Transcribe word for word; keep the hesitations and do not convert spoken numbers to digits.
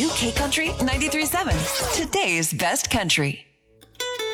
new K Country ninety-three point seven, today's best country.